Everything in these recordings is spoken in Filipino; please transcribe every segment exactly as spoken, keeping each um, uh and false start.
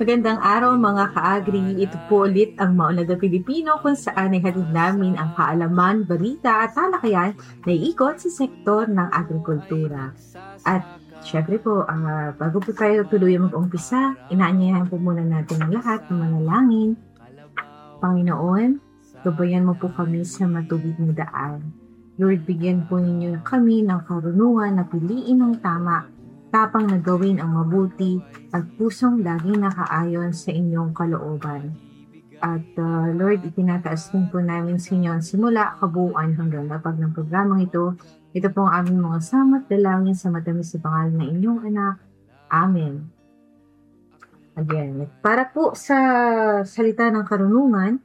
Magandang araw mga ka-agri. Ito po ulit ang Maunlad na Pilipino kung saan ay hatid namin ang kaalaman, balita at talakayan na iikot sa sektor ng agrikultura. At syempre po, uh, bago po tayo tuloy mag-umpisa, inaanyayahan po muna natin ang lahat ng manalangin. Panginoon, gabayan mo po kami sa matubig na daan. Lord, bigyan po ninyo kami ng karunungan na piliin ang tama, tapang na gawin ang mabuti at pusong laging nakaayon sa inyong kalooban. At uh, Lord, itinataas din po namin sa inyo ang simula, kabuuan hanggang lapag ng programang ito. Ito po ang aming mga samat dalangin sa matamis sa pangalan ng inyong anak. Amen. Again, para po sa salita ng karunungan,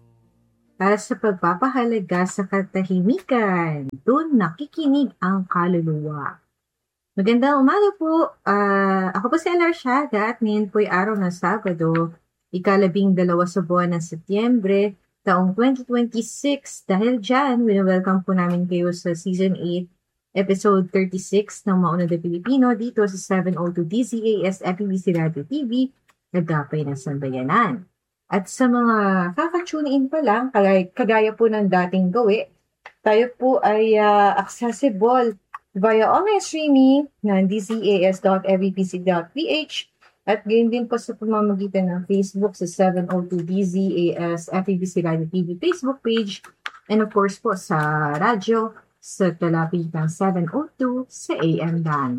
para sa pagpapahalaga sa katahimikan, doon nakikinig ang kaluluwa. Magandang umaga po. Uh, ako po si Alarciaga at ngayon po ay araw ng Sabado, ikalabing dalawa sa buwan ng Setyembre, taong twenty twenty-six. Dahil dyan, welcome po namin kayo sa Season eight, Episode thirty-six ng Maunlad na Pilipino dito sa seven oh two D Z A S F E B C Radio T V, Nagapay ng Sambayanan. At sa mga kakatune in pa lang, kagaya, kagaya po ng dating gawi, tayo po ay uh, accessible via online streaming ng d z a s dot f e b c dot p h at gayon din po sa pamamagitan ng Facebook sa seven oh two D Z A S F E B C Radio T V Facebook page and of course po sa radyo sa talapig ng seven oh two sa A M Dan.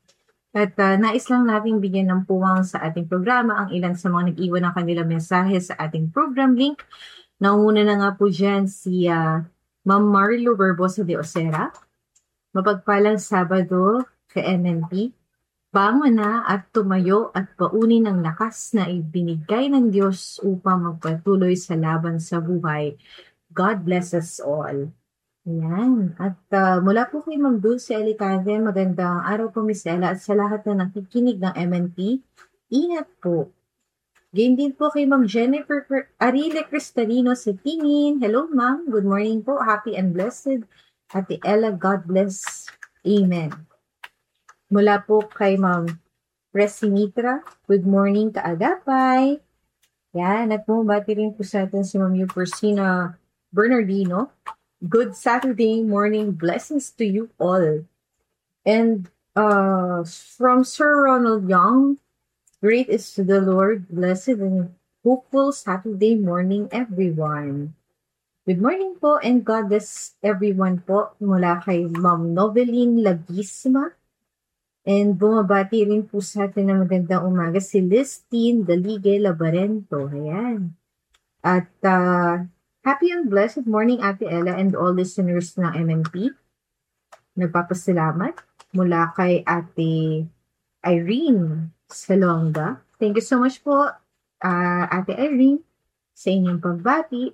At uh, nais lang natin bigyan ng puwang sa ating programa ang ilan sa mga nag-iwan ng kanilang mensahe sa ating program link. Nauna na nga po dyan si uh, Ma'am Marlo Verbosa de Osera. Mapagpalang Sabado sa M N P, bangon na at tumayo at paunin ang lakas na ibinigay ng Diyos upang magpatuloy sa laban sa buhay. God bless us all. Ayan. At uh, mula po kay Ma'am Dulce Alicante, magandang araw po Miss Ella at sa lahat na nakikinig ng M N P, ingat po. Gayon din po kay Ma'am Jennifer Arile Cristalino sa Tingin. Hello Ma'am, good morning po, happy and blessed. Ate Ella, God bless. Amen. Mula po kay Ma'am Presinitra, good morning kaagapay. Yan, at bumabati rin po sa atin si Ma'am Yupersina Bernardino. Good Saturday morning, blessings to you all. And uh, from Sir Ronald Young, great is the Lord, blessed and hopeful Saturday morning, everyone. Good morning po and God bless everyone po mula kay Ma'am Noveline Lagisma. And bumabati rin po sa atin na magandang umaga si Listine Dalige Labarento. Ayan. At uh, happy and blessed morning Ate Ella and all listeners ng M N P. Nagpapasalamat mula kay Ate Irene Salonga. Thank you so much po uh, Ate Irene sa inyong pagbati.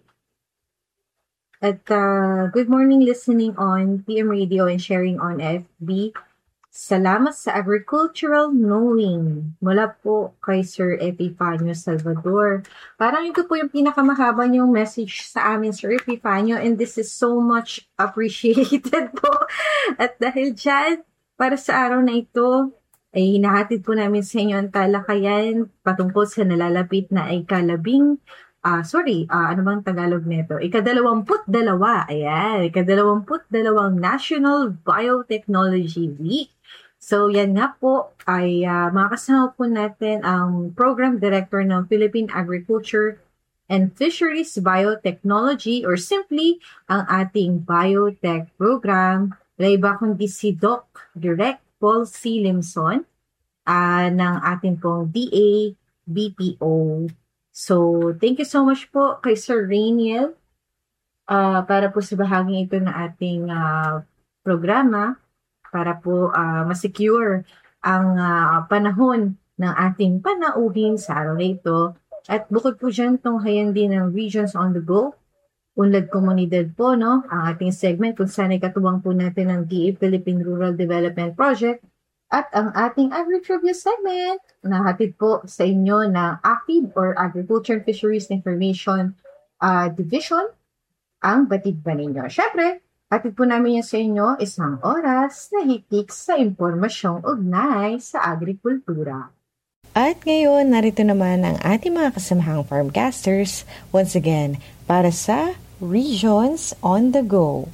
At uh, good morning listening on P M Radio and sharing on F B. Salamat sa Agricultural Knowing mula po kay Sir Epifanio Salvador. Parang ito po yung pinakamahaba niyong message sa amin, Sir Epifanio, and this is so much appreciated po. At dahil dyan, para sa araw na ito, ay hinahatid po namin sa inyo ang talakayan patungkol sa nalalapit na ikalabing Ah, uh, sorry, uh, ano bang Tagalog nito? Ikadalawamput dalawa. Ayan, ikadalawamput dalawang National Biotechnology Week. So, yan nga po ay uh, makakasama po natin ang Program Director ng Philippine Agriculture and Fisheries Biotechnology or simply ang ating biotech program. Wala iba kundi si Doc Direct Paul C. Limson uh, ng ating pong D A B P O. So, thank you so much po kay Sir Rainiel uh, para po sa bahaging ito na ating uh, programa para po uh, masecure ang uh, panahon ng ating panauhin sa araw na ito. At bukod po dyan, tunghayan din ng Regions on the Go, Unlad Komunidad po, no? Ang ating segment kung saan ay katuwang po natin ng D A Philippine Rural Development Project. At ang ating agri-trivia segment, nahatid po sa inyo ng A F I B or Agriculture and Fisheries Information uh, Division, ang Batid ba ninyo? Siyempre, hatid po namin yan sa inyo isang oras na hitik sa impormasyong ugnay sa agrikultura. At ngayon, narito naman ang ating mga kasamahang farmcasters once again para sa Regions on the Go.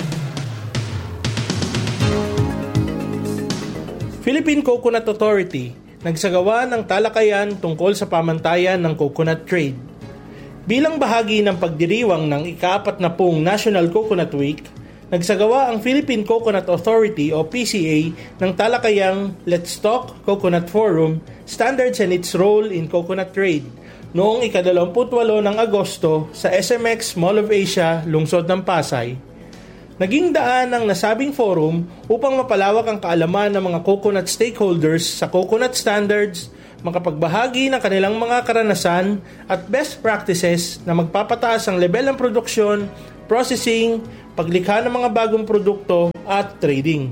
Philippine Coconut Authority nagsagawa ng talakayan tungkol sa pamantayan ng coconut trade. Bilang bahagi ng pagdiriwang ng ika-apat na pung National Coconut Week, nagsagawa ang Philippine Coconut Authority o P C A ng talakayang Let's Talk Coconut Forum, Standards and its Role in Coconut Trade noong ikadalawamputwalo ng Agosto sa S M X Mall of Asia, lungsod ng Pasay. Naging daan ang nasabing forum upang mapalawak ang kaalaman ng mga coconut stakeholders sa coconut standards, makapagbahagi ng kanilang mga karanasan at best practices na magpapataas ang level ng produksyon, processing, paglikha ng mga bagong produkto at trading.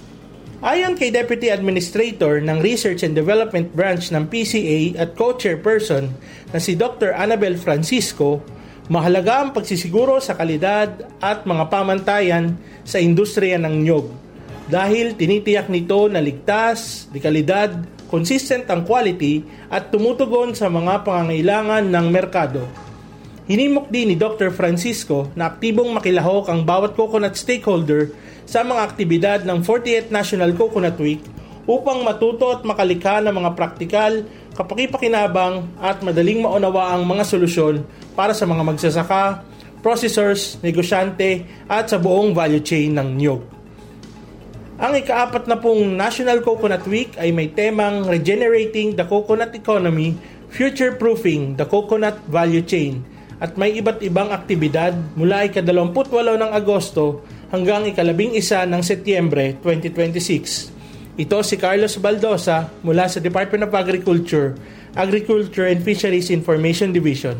Ayon kay Deputy Administrator ng Research and Development Branch ng P C A at Co-Chairperson na si Doctor Annabel Francisco, mahalaga ang pagsisiguro sa kalidad at mga pamantayan sa industriya ng niyog dahil tinitiyak nito na ligtas, di kalidad, consistent ang quality at tumutugon sa mga pangangailangan ng merkado. Hinimok din ni Doctor Francisco na aktibong makilahok ang bawat coconut stakeholder sa mga aktibidad ng fortieth National Coconut Week upang matuto at makalikha ng mga praktikal, kapakipakinabang at madaling maunawa ang mga solusyon para sa mga magsasaka, processors, negosyante at sa buong value chain ng niyog. Ang ika-apat na pong National Coconut Week ay may temang Regenerating the Coconut Economy, Future-Proofing the Coconut Value Chain at may iba't ibang aktibidad mula ikadalawamputwalo ng Agosto hanggang ikalabing isa ng Setyembre twenty twenty-six. Ito si Carlos Baldosa mula sa Department of Agriculture, Agriculture and Fisheries Information Division.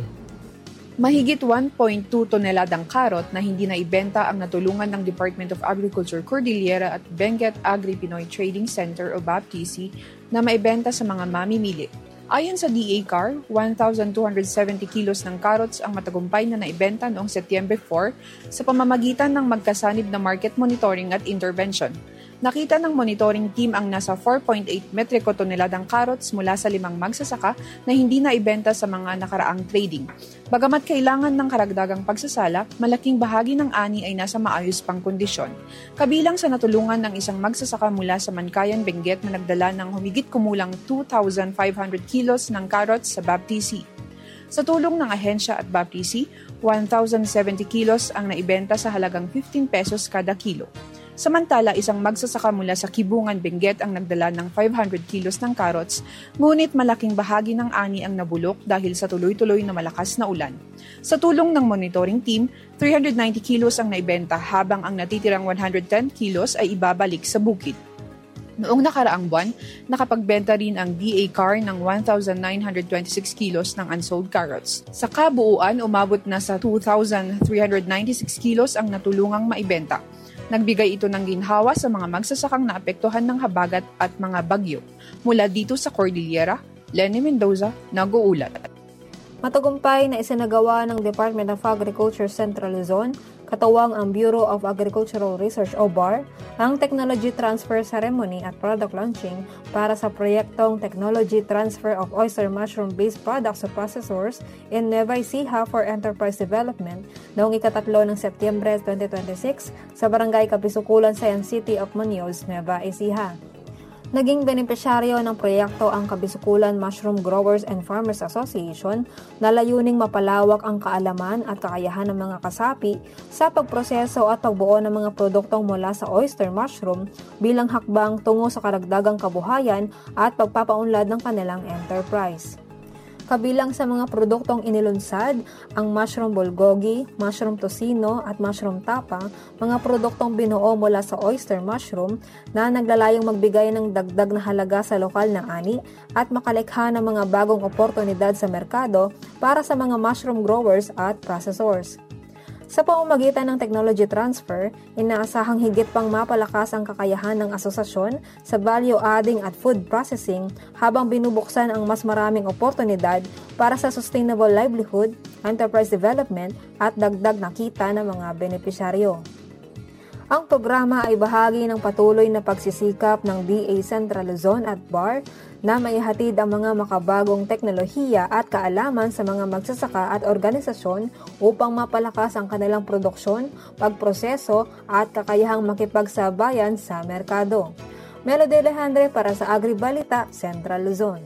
Mahigit one point two toneladang karot na hindi na ibenta ang natulungan ng Department of Agriculture Cordillera at Benguet Agri-Pinoy Trading Center o B A P T C na maibenta sa mga mamimili. Ayon sa D A C A R, one thousand two hundred seventy kilos ng carrots ang matagumpay na naibenta noong Setyembre four sa pamamagitan ng magkasanib na market monitoring at intervention. Nakita ng monitoring team ang nasa four point eight metriko toneladang carrots mula sa limang magsasaka na hindi na ibenta sa mga nakaraang trading. Bagamat kailangan ng karagdagang pagsasala, malaking bahagi ng ani ay nasa maayos pang kondisyon. Kabilang sa natulungan ng isang magsasaka mula sa Mankayan, Benguet na nagdala ng humigit kumulang two thousand five hundred kilos ng carrots sa B A P T C. Sa tulong ng ahensya at B A P T C, one thousand seventy kilos ang naibenta sa halagang fifteen pesos kada kilo. Samantala, isang magsasaka mula sa Kibungan, Benguet ang nagdala ng five hundred kilos ng carrots, ngunit malaking bahagi ng ani ang nabulok dahil sa tuloy-tuloy na malakas na ulan. Sa tulong ng monitoring team, three hundred ninety kilos ang naibenta habang ang natitirang one hundred ten kilos ay ibabalik sa bukid. Noong nakaraang buwan, nakapagbenta rin ang D A C A R ng one thousand nine hundred twenty-six kilos ng unsold carrots. Sa kabuuan, umabot na sa two thousand three hundred ninety-six kilos ang natulungang maibenta. Nagbigay ito ng ginhawa sa mga magsasakang naapektuhan ng habagat at mga bagyo. Mula dito sa Cordillera, Lenny Mendoza, nag-uulat. Matagumpay na isinagawa ng Department of Agriculture Central Luzon, katuwang ang Bureau of Agricultural Research o B A R, ang Technology Transfer Ceremony at Product Launching para sa proyektong Technology Transfer of Oyster Mushroom-Based Products to Processors in Nueva Ecija for Enterprise Development noong ikatatlo ng Setyembre twenty twenty-six sa Barangay Kapisukulan, Sayan City of Muñoz, Nueva Ecija. Naging benepisyaryo ng proyekto ang Kabisukulan Mushroom Growers and Farmers Association na layuning mapalawak ang kaalaman at kakayahan ng mga kasapi sa pagproseso at pagbuo ng mga produktong mula sa oyster mushroom bilang hakbang tungo sa karagdagang kabuhayan at pagpapaunlad ng kanilang enterprise. Kabilang sa mga produktong inilunsad, ang mushroom bulgogi, mushroom tocino at mushroom tapa, mga produktong binuo mula sa oyster mushroom na naglalayong magbigay ng dagdag na halaga sa lokal na ani at makalikha ng mga bagong oportunidad sa merkado para sa mga mushroom growers at processors. Sa pamamagitan ng technology transfer, inaasahang higit pang mapalakas ang kakayahan ng asosasyon sa value adding at food processing habang binubuksan ang mas maraming oportunidad para sa sustainable livelihood, enterprise development at dagdag na kita ng mga benepisyaryo. Ang programa ay bahagi ng patuloy na pagsisikap ng D A Central Luzon at B A R na maihatid ang mga makabagong teknolohiya at kaalaman sa mga magsasaka at organisasyon upang mapalakas ang kanilang produksyon, pagproseso at kakayahang makipagsabayan sa merkado. Melody Alejandre para sa AgriBalita, Central Luzon.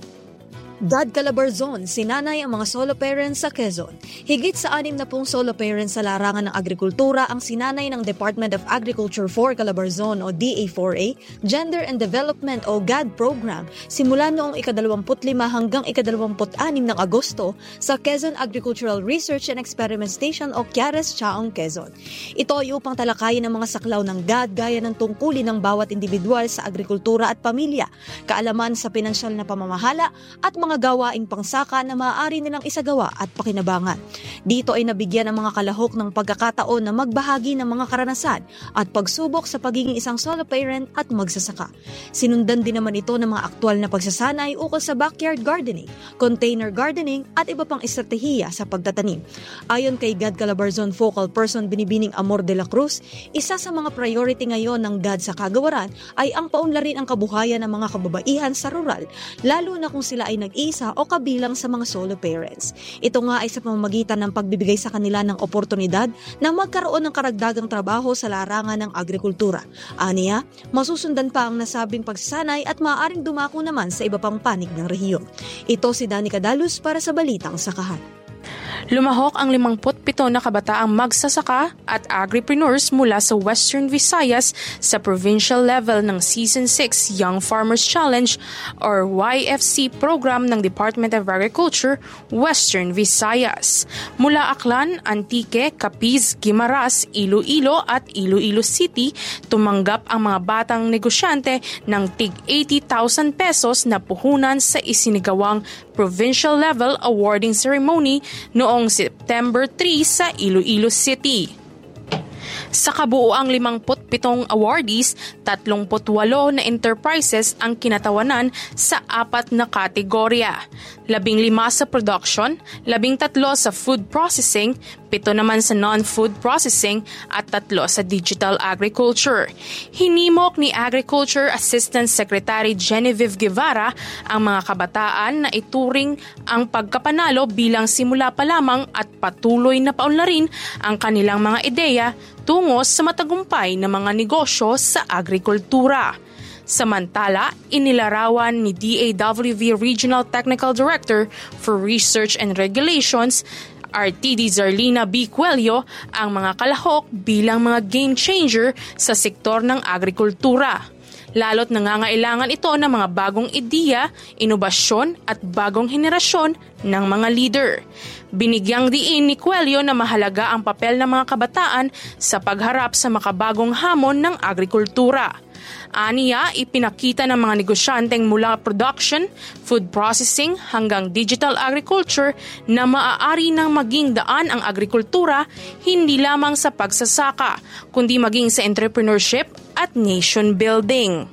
Dad Calabarzon, sinanay ang mga solo parents sa Quezon. Higit sa anim na pong solo parents sa larangan ng agrikultura ang sinanay ng Department of Agriculture for Calabarzon o D A four A, Gender and Development o G A D program simula noong ikadalawamput lima hanggang ikadalawamput anim ng Agosto sa Quezon Agricultural Research and Experiment Station o Quiares, Chaong, Quezon. Ito ay upang talakayin ang mga saklaw ng G A D gaya ng tungkulin ng bawat individual sa agrikultura at pamilya, kaalaman sa pinansyal na pamamahala at mga gawaing pangsaka na maaari nilang isagawa at pakinabangan. Dito ay nabigyan ang mga kalahok ng pagkakataon na magbahagi ng mga karanasan at pagsubok sa pagiging isang solo parent at magsasaka. Sinundan din naman ito ng mga aktwal na pagsasanay ukol sa backyard gardening, container gardening at iba pang estratehiya sa pagtatanim. Ayon kay G A D Calabarzon Focal Person Binibining Amor de la Cruz, isa sa mga priority ngayon ng G A D sa kagawaran ay ang paunlarin ang kabuhayan ng mga kababaihan sa rural, lalo na kung sila ay nag-isa o kabilang sa mga solo parents. Ito nga ay sa pamamagitan ng pagbibigay sa kanila ng oportunidad na magkaroon ng karagdagang trabaho sa larangan ng agrikultura. Aniya, masusundan pa ang nasabing pagsasanay at maaaring dumako naman sa iba pang panig ng rehiyon. Ito si Dani Cadalus para sa Balitang Sakahan. Lumahok ang limangput pito na kabataang magsasaka at agripreneurs mula sa Western Visayas sa provincial level ng Season six Young Farmers Challenge or Y F C program ng Department of Agriculture, Western Visayas. Mula Aklan, Antique, Capiz, Guimaras, Iloilo at Iloilo City, tumanggap ang mga batang negosyante ng tig eighty thousand pesos na puhunan sa isinigawang provincial level awarding ceremony noong September three sa Iloilo City. Sa kabuuang limangput pitong awardees, tatlumput walo na enterprises ang kinatawanan sa apat na kategorya. Labing lima sa production, labing tatlo sa food processing, pito naman sa non-food processing at tatlo sa digital agriculture. Hinimok ni Agriculture Assistant Secretary Genevieve Guevara ang mga kabataan na ituring ang pagkapanalo bilang simula pa lamang at patuloy na paunlarin ang kanilang mga ideya tungo sa matagumpay na mga negosyo sa agrikultura. Samantala, inilarawan ni D A W V Regional Technical Director for Research and Regulations, R T D Zarlina B. Cuello, ang mga kalahok bilang mga game changer sa sektor ng agrikultura. Lalo't nangangailangan ito ng mga bagong ideya, inobasyon at bagong henerasyon ng mga leader. Binigyang diin ni Cuello na mahalaga ang papel ng mga kabataan sa pagharap sa makabagong hamon ng agrikultura. Aniya, ipinakita ng mga negosyanteng mula production, food processing hanggang digital agriculture na maaari nang maging daan ang agrikultura hindi lamang sa pagsasaka, kundi maging sa entrepreneurship at nation building.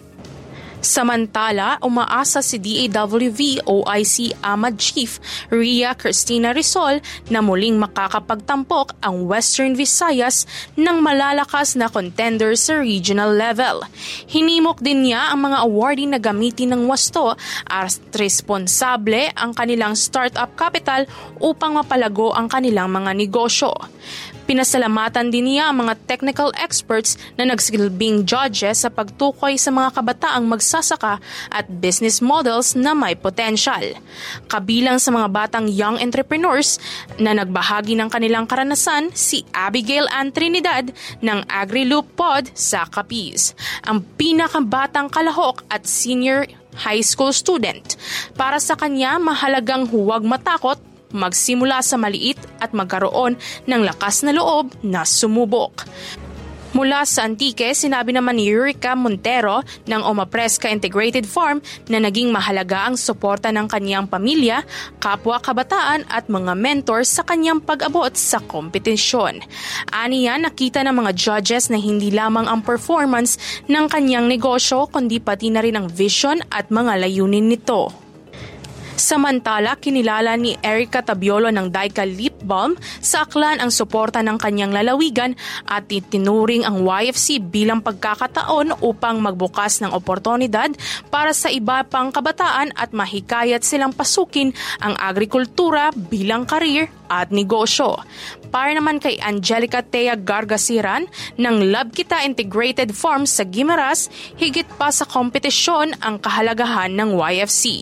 Samantala, umaasa si D A W V O I C AMAD Chief Ria Cristina Rizal na muling makakapagtampok ang Western Visayas ng malalakas na contender sa regional level. Hinimok din niya ang mga awardee na gamitin ng wasto at responsable ang kanilang startup capital upang mapalago ang kanilang mga negosyo. Pinasalamatan din niya ang mga technical experts na nagsilbing judges sa pagtukoy sa mga kabataang magsasaka at business models na may potential. Kabilang sa mga batang young entrepreneurs na nagbahagi ng kanilang karanasan si Abigail Ann Trinidad ng AgriLoop Pod sa Capiz, ang pinakabatang kalahok at senior high school student. Para sa kanya, mahalagang huwag matakot, magsimula sa maliit at magkaroon ng lakas na loob na sumubok. Mula sa Antique, sinabi naman ni Eureka Montero ng Omapresca Integrated Farm na naging mahalaga ang suporta ng kanyang pamilya, kapwa kabataan at mga mentors sa kanyang pag-abot sa kompetisyon. Aniya, nakita ng mga judges na hindi lamang ang performance ng kanyang negosyo kundi pati na rin ang vision at mga layunin nito. Samantala, kinilala ni Erica Tabiolo ng Daika Lip Balm sa aklan ang suporta ng kanyang lalawigan at itinuring ang Y F C bilang pagkakataon upang magbukas ng oportunidad para sa iba pang kabataan at mahikayat silang pasukin ang agrikultura bilang karir at negosyo. Para naman kay Angelica Thea Gargasiran ng Lab Kita Integrated Farm sa Guimaras, higit pa sa kompetisyon ang kahalagahan ng Y F C.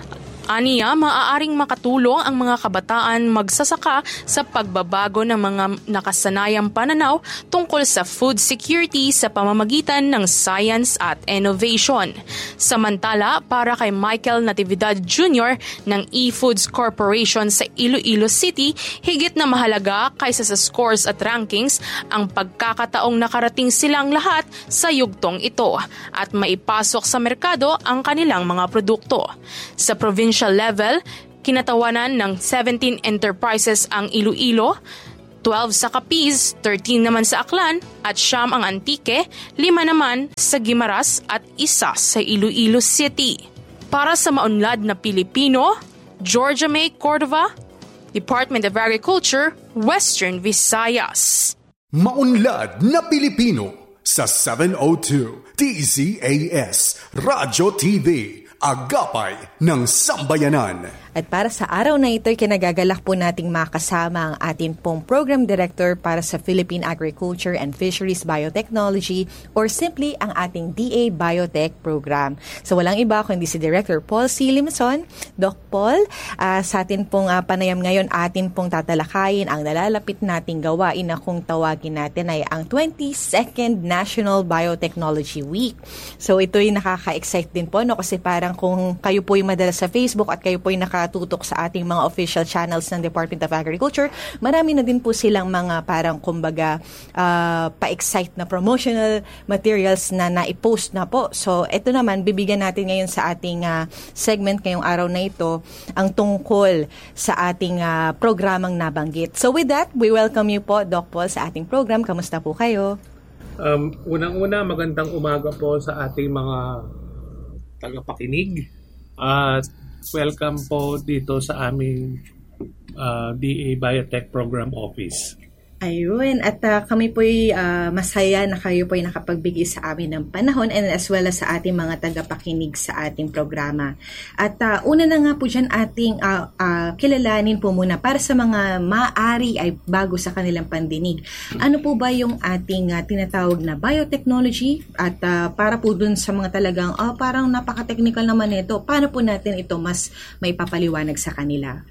Aniya, maaaring makatulong ang mga kabataan magsasaka sa pagbabago ng mga nakasanayang pananaw tungkol sa food security sa pamamagitan ng science at innovation. Samantala, para kay Michael Natividad Junior ng eFoods Corporation sa Iloilo City, higit na mahalaga kaysa sa scores at rankings ang pagkakataong nakarating silang lahat sa yugtong ito at maipasok sa merkado ang kanilang mga produkto. Sa provincial level, kinatawanan ng seventeen enterprises ang Iloilo, twelve sa Capiz, thirteen naman sa Aklan, at siyam ang Antique, lima naman sa Guimaras at isa sa Iloilo City. Para sa maunlad na Pilipino, Georgia May Cordova, Department of Agriculture, Western Visayas. Maunlad na Pilipino sa seven oh two D Z A S Radyo T V. Agapay ng Sambayanan. At para sa araw na ito, kinagagalak po nating makasama ang atin pong Program Director para sa Philippine Agriculture and Fisheries Biotechnology or simply ang ating D A Biotech Program. So walang iba kundi si Director Paul C. Limson. Doc Paul, uh, sa atin pong uh, panayam ngayon, atin pong tatalakayin ang nalalapit nating gawain na kung tawagin natin ay ang twenty-second National Biotechnology Week. So ito'y nakaka-excite din po, no? Kasi parang kung kayo po'y madalas sa Facebook at kayo po'y nakatutok sa ating mga official channels ng Department of Agriculture, marami na din po silang mga parang kumbaga uh, pa-excite na promotional materials na na-post na po. So ito naman, bibigyan natin ngayon sa ating uh, segment ngayong araw na ito ang tungkol sa ating uh, programang nabanggit. So with that, we welcome you po, Doc Paul, sa ating program. Kamusta po kayo? Um, unang-una, magandang umaga po sa ating mga tagapakinig at uh, welcome po dito sa aming uh, D A Biotech Program Office. Ayun, at uh, kami po'y uh, masaya na kayo po'y nakapagbigay sa amin ng panahon and as well as sa ating mga tagapakinig sa ating programa. At uh, una na nga po dyan ating uh, uh, kilalanin po muna para sa mga maaari ay bago sa kanilang pandinig. Ano po ba yung ating uh, tinatawag na biotechnology? At uh, para po dun sa mga talagang oh, parang napaka-technical naman ito, paano po natin ito mas may papaliwanag sa kanila?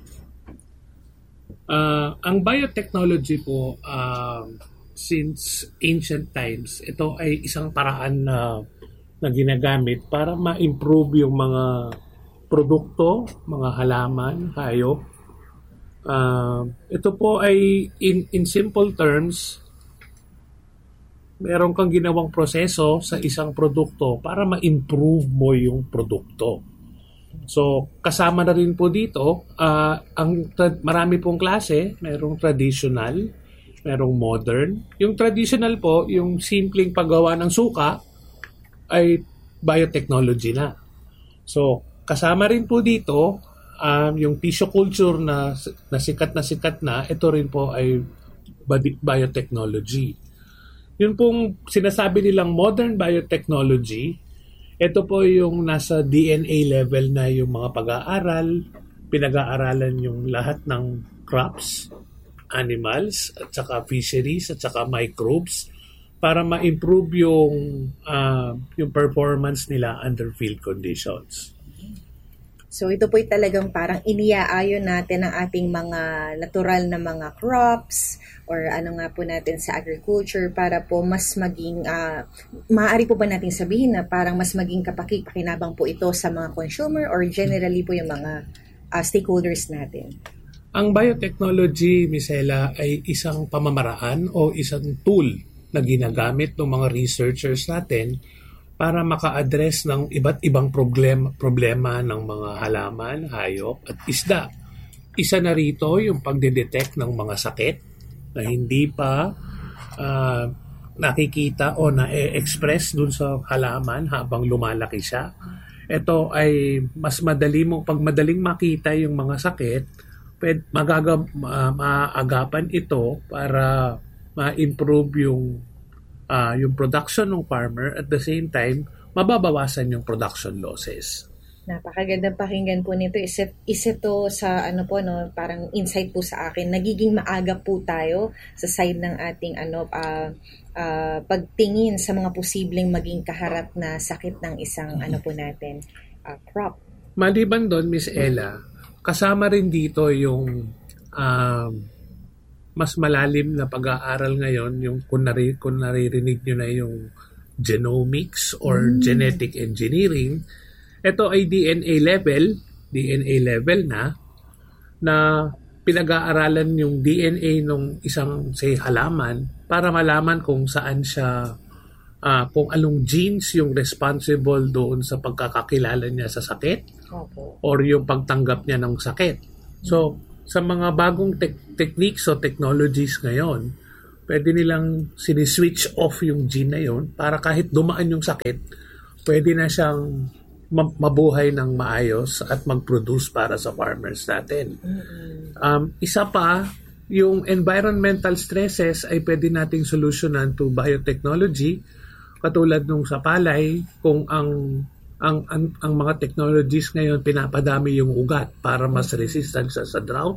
Uh, ang biotechnology po, uh, since ancient times, ito ay isang paraan na, na ginagamit para ma-improve yung mga produkto, mga halaman, hayop. Uh, ito po ay, in, in simple terms, meron kang ginawang proseso sa isang produkto para ma-improve mo yung produkto. So, kasama na rin po dito, uh, ang tra- marami pong klase, merong traditional, merong modern. Yung traditional po, yung simpleng paggawa ng suka, ay biotechnology na. So, kasama rin po dito, um, yung tissue culture na, na sikat na sikat na, ito rin po ay biotechnology. Yun pong sinasabi nilang modern biotechnology, ito po yung nasa D N A level na yung mga pag-aaral, pinag-aaralan yung lahat ng crops, animals, at saka fisheries, at saka microbes para ma-improve yung, uh, yung performance nila under field conditions. So ito po'y talagang parang iniaayon natin ang ating mga natural na mga crops or ano nga po natin sa agriculture para po mas maging, uh, maaari po ba natin sabihin na parang mas maging kapaki-pakinabang po ito sa mga consumer or generally po yung mga uh, stakeholders natin? Ang biotechnology, Misela, ay isang pamamaraan o isang tool na ginagamit ng mga researchers natin para maka-address ng iba't ibang problema, problema ng mga halaman, hayop at isda. Isa na rito yung pagdedetect ng mga sakit na hindi pa uh, nakikita o na-express dun sa halaman habang lumalaki siya. ito ay mas madali mo, pag madaling makita yung mga sakit, pwede, magagab, ma, maagapan ito para ma-improve yung, uh, yung production ng farmer, at the same time, mababawasan yung production losses. Napakagandang pakinggan po nito. Isa, isa to sa ano po no, parang insight po sa akin. Nagiging maaga po tayo sa side ng ating ano uh, uh, pagtingin sa mga posibleng maging kaharap na sakit ng isang ano po natin uh, crop. Maliban doon, Miss Ella, kasama rin dito yung uh, mas malalim na pag-aaral ngayon, yung kung, nari, kung naririnig nyo na yung genomics or mm. genetic engineering. Ito ay D N A level, D N A level na, na pinag-aaralan yung D N A ng isang, say, halaman para malaman kung saan siya, uh, kung anong genes yung responsible doon sa pagkakakilala niya sa sakit okay. or yung pagtanggap niya ng sakit. So, sa mga bagong te- techniques o technologies ngayon, pwede nilang siniswitch off yung gene na yun para kahit dumaan yung sakit, pwede na siyang mabuhay ng maayos at mag-produce para sa farmers natin. Um, isa pa, yung environmental stresses ay pwede nating solusyonan to biotechnology, katulad nung sa palay, kung ang ang, ang, ang mga technologies ngayon pinapadami yung ugat para mas resistant sa, sa drought,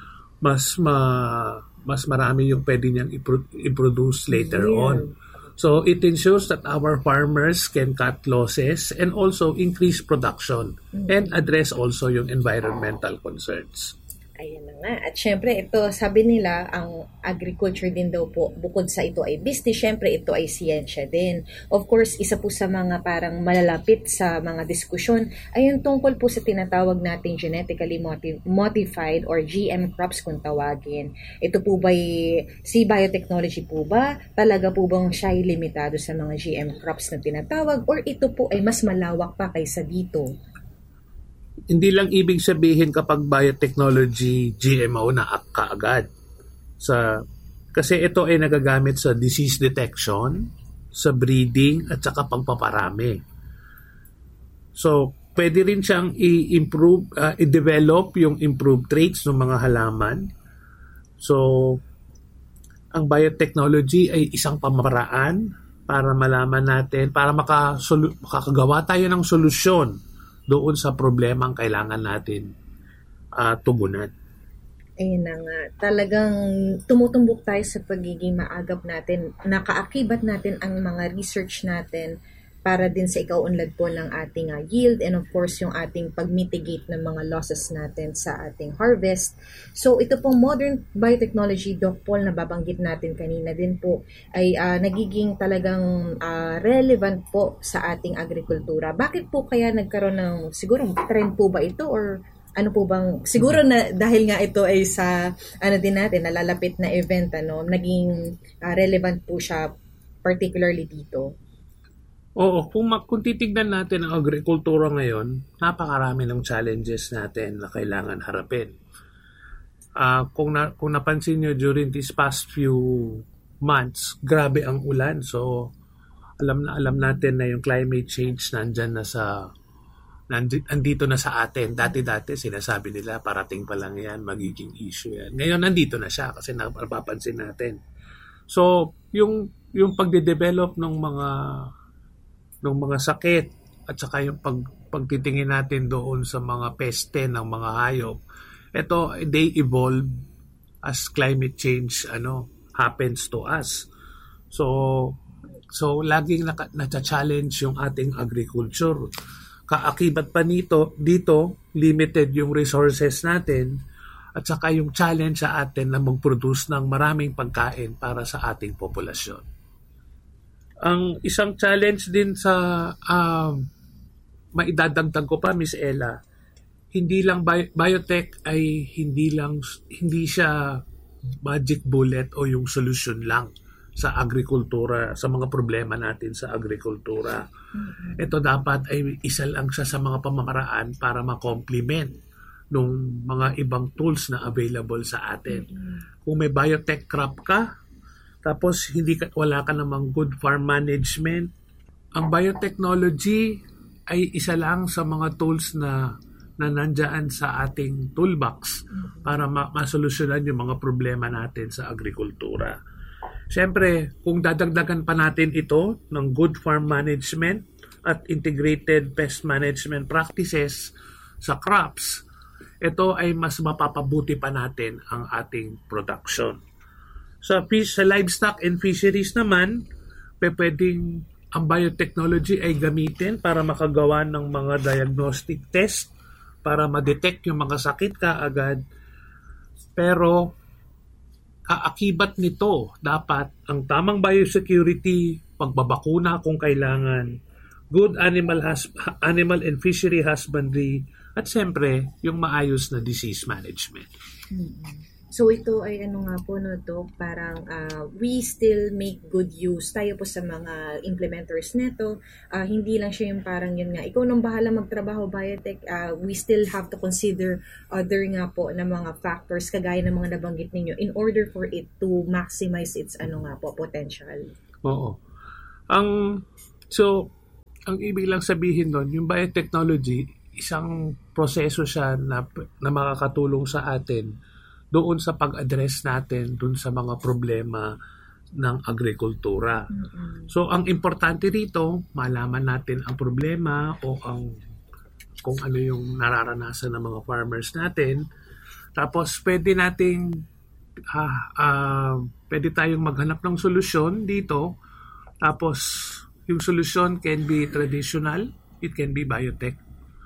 mas ma, mas marami yung pwede niyang i-produce later yeah. on. So it ensures that our farmers can cut losses and also increase production mm-hmm. and address also yung environmental concerns. Ayan na nga. At syempre, ito, sabi nila, ang agriculture din daw po, bukod sa ito ay business, syempre ito ay siyensya din. Of course, isa po sa mga parang malalapit sa mga diskusyon ay yung tungkol po sa tinatawag nating genetically motiv- modified or G M crops kung tawagin. Ito po ba si biotechnology po ba? Talaga po bang siya ay limitado sa mga G M crops na tinatawag or ito po ay mas malawak pa kaysa dito? Hindi lang ibig sabihin kapag biotechnology G M O na kaagad. Sa, kasi ito ay nagagamit sa disease detection, sa breeding, at saka pagpaparami. So, pwede rin siyang i-improve, uh, i-develop yung improved traits ng mga halaman. So, ang biotechnology ay isang pamaraan para malaman natin, para makasolu- makakagawa tayo ng solusyon doon sa problemang kailangan natin uh, tugunan. Ayun na nga. Talagang tumutumbok tayo sa pagiging maagap natin. Nakaakibat natin ang mga research natin para din sa ikaunlad po ng ating uh, yield and of course yung ating pag-mitigate ng mga losses natin sa ating harvest. So ito pong modern biotechnology, Doc Paul, na babanggit natin kanina din po, ay uh, nagiging talagang uh, relevant po sa ating agrikultura. Bakit po kaya nagkaroon ng, siguro trend po ba ito or ano po bang, siguro na dahil nga ito ay sa, ano din natin, nalalapit na event, ano, naging uh, relevant po siya particularly dito? Oo, kung, kung titignan natin ang agrikultura ngayon, napakarami ng challenges natin na kailangan harapin. Uh, kung, na, kung napansin nyo during these past few months, grabe ang ulan. So, alam na alam natin na yung climate change nandyan na sa, nandito na sa atin. Dati-dati, sinasabi nila, parating pa lang yan, magiging issue yan. Ngayon, nandito na siya kasi napapansin natin. So, yung, yung pagde-develop ng mga ng mga sakit at saka yung pag, pagtitingin natin doon sa mga peste ng mga hayop, ito, they evolve as climate change ano happens to us. So, so laging naka, na-challenge yung ating agriculture. Kaakibat pa nito, dito, limited yung resources natin at saka yung challenge sa atin na mag-produce ng maraming pagkain para sa ating populasyon. Ang isang challenge din sa um, maidadagdag ko pa, Miss Ella, hindi lang bi- biotech ay hindi lang hindi siya magic bullet o yung solution lang sa agrikultura, sa mga problema natin sa agrikultura. Mm-hmm. Ito dapat ay isa lang siya sa mga pamamaraan para ma-complement ng mga ibang tools na available sa atin. Mm-hmm. Kung may biotech crop ka, tapos hindi ka, wala ka namang good farm management, ang biotechnology ay isa lang sa mga tools na na nandiyan sa ating toolbox para ma- masolusyonan yung mga problema natin sa agrikultura. Siyempre, kung dadagdagan pa natin ito ng good farm management at integrated pest management practices sa crops, ito ay mas mapapabuti pa natin ang ating production. Sa fish, sa livestock and fisheries naman, pwedeng ang biotechnology ay gamitin para makagawa ng mga diagnostic test para ma-detect yung mga sakit kaagad. Pero kaakibat nito, dapat ang tamang biosecurity, pagbabakuna kung kailangan, good animal has, animal and fishery husbandry, at siyempre, yung maayos na disease management. Mm-hmm. So ito ay ano nga po, no, Doc, parang uh, we still make good use tayo po sa mga implementers nito. Uh, hindi lang siya yung parang yun nga, ikaw nang bahala magtrabaho, biotech, uh, we still have to consider other nga po na mga factors kagaya ng mga nabanggit ninyo in order for it to maximize its ano nga po, potential. Oo. Ang, so, ang ibig lang sabihin nun, yung biotechnology, isang proseso siya na, na makakatulong sa atin doon sa pag-address natin doon sa mga problema ng agrikultura. Mm-hmm. So, ang importante rito, malaman natin ang problema o ang kung ano yung nararanasan ng mga farmers natin. Tapos, pwede nating uh, uh, pwede tayong maghanap ng solusyon dito. Tapos, yung solusyon can be traditional, it can be biotech.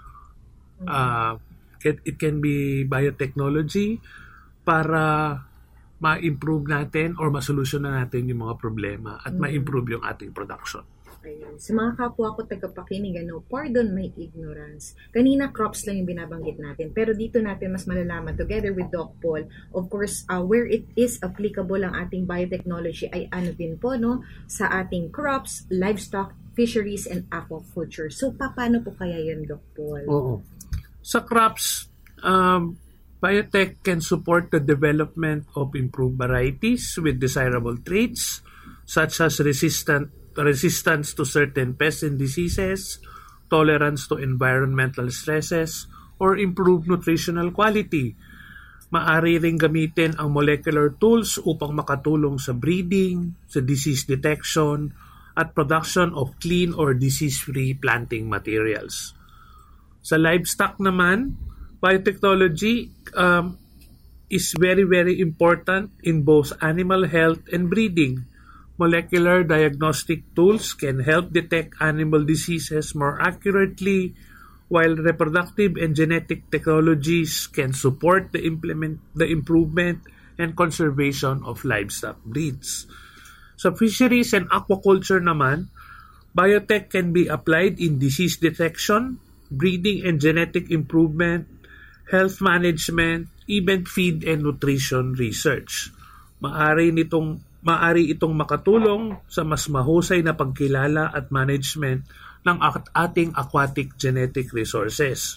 Uh, it can be biotechnology, para ma-improve natin or masolusyon na natin yung mga problema at mm-hmm. ma-improve yung ating production. Ayun. Sa mga kapwa ko tagapakinig, ano, pardon my ignorance. Kanina crops lang yung binabanggit natin. Pero dito natin mas malalaman together with Doc Paul. Of course, uh, where it is applicable ang ating biotechnology ay ano din po, no, sa ating crops, livestock, fisheries, and aquaculture. So, paano po kaya yun, Doc Paul? Oo. Sa crops, um, biotech can support the development of improved varieties with desirable traits such as resistant, resistance to certain pests and diseases, tolerance to environmental stresses, or improved nutritional quality. Maaari ring gamitin ang molecular tools upang makatulong sa breeding, sa disease detection, at production of clean or disease-free planting materials. Sa livestock naman, biotechnology um, is very, very important in both animal health and breeding. Molecular diagnostic tools can help detect animal diseases more accurately, while reproductive and genetic technologies can support the implement, the improvement and conservation of livestock breeds. Sa fisheries and aquaculture naman, biotech can be applied in disease detection, breeding and genetic improvement, health management, even feed and nutrition research. Maari nitong maari itong makatulong sa mas mahusay na pagkilala at management ng ating aquatic genetic resources.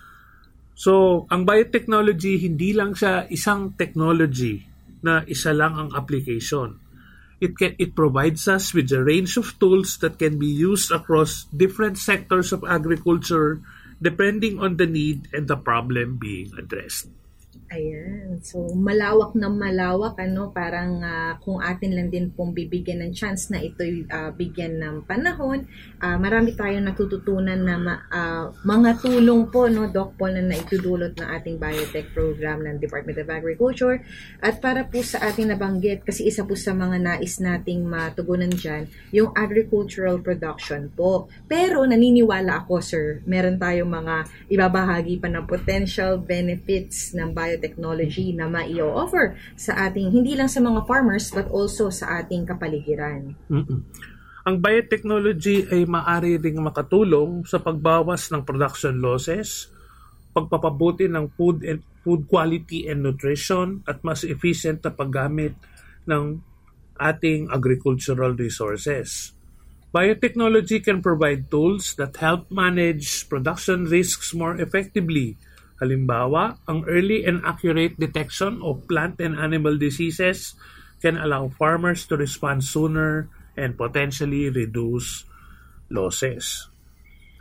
So, ang biotechnology hindi lang siya isang technology na isa lang ang application. It can it provides us with a range of tools that can be used across different sectors of agriculture depending on the need and the problem being addressed. Ayan. So, malawak na malawak, ano, parang uh, kung atin lang din pong bibigyan ng chance na ito'y uh, bigyan ng panahon, uh, marami tayong natututunan na ma- uh, mga tulong po, no, Doc Paul, na naitudulot ng ating biotech program ng Department of Agriculture. At para po sa ating nabanggit, kasi isa po sa mga nais nating matugunan dyan, yung agricultural production po. Pero naniniwala ako, sir, meron tayong mga ibabahagi pa ng potential benefits ng biotech technology na ma-i-offer sa ating, hindi lang sa mga farmers, but also sa ating kapaligiran. Mm-mm. Ang biotechnology ay maaari ring makatulong sa pagbawas ng production losses, pagpapabuti ng food and food quality and nutrition, at mas efficient na paggamit ng ating agricultural resources. Biotechnology can provide tools that help manage production risks more effectively. Halimbawa, ang early and accurate detection of plant and animal diseases can allow farmers to respond sooner and potentially reduce losses.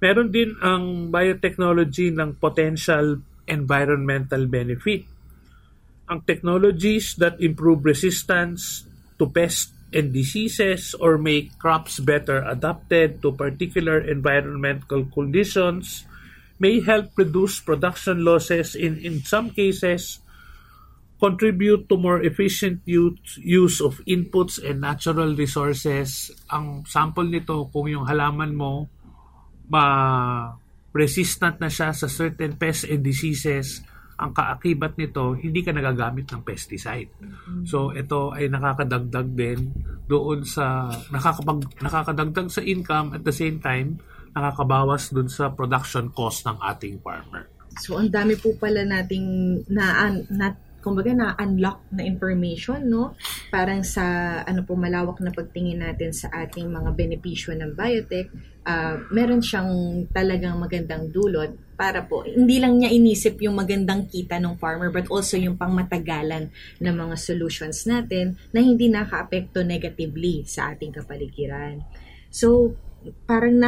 Meron din ang biotechnology ng potential environmental benefit. Ang technologies that improve resistance to pests and diseases or make crops better adapted to particular environmental conditions may help reduce production losses in, in some cases, contribute to more efficient use, use of inputs and natural resources. Ang sample nito, kung yung halaman mo, ma-resistant na siya sa certain pests and diseases, ang kaakibat nito, hindi ka nagagamit ng pesticide. Mm-hmm. So, ito ay nakakadagdag din doon sa, nakakapag, nakakadagdag sa income at the same time, nakakabawas doon sa production cost ng ating farmer. So, ang dami po pala nating na, na kumbaga na-unlock na information, no? Parang sa ano po malawak na pagtingin natin sa ating mga benepisyo ng biotech, uh, meron siyang talagang magandang dulot para po hindi lang niya inisip yung magandang kita ng farmer but also yung pangmatagalan ng mga solutions natin na hindi naka-apekto negatively sa ating kapaligiran. So, parang